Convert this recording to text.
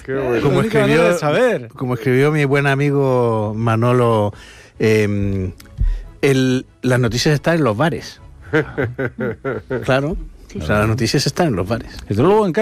Qué bueno. Como La única manera de saber. como escribió mi buen amigo Manolo, las noticias están en los bares. Claro. O sea, las noticias están en los bares. El luego en